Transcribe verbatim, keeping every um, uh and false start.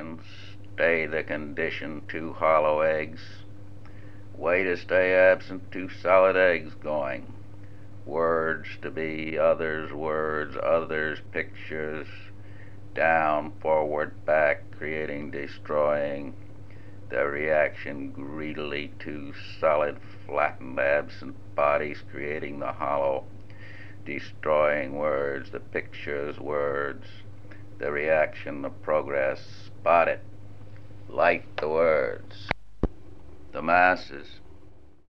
reaction, stay the condition, two hollow eggs. Way to stay absent, two solid eggs going. Words to be, others words, others pictures, down, forward, back, creating, destroying. The reaction greedily, two solid, flattened, absent bodies, creating the hollow, destroying words, the pictures, words. The reaction, the progress, spot it, light the words. The masses,